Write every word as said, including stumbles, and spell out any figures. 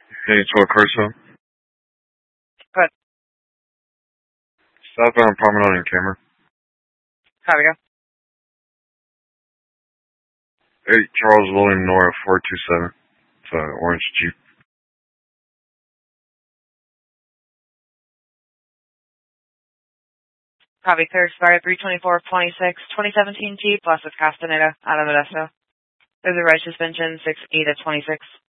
Hey, twelve Carson. Good. Southbound Promenade in camera. Copy, go. eight Charles William Nora four two seven. It's an orange Jeep. Copy, clear expired three twenty-four twenty-six, twenty seventeen Jeep, Las Castaneda, out of Modesto. There's a right suspension, six eight of twenty-six.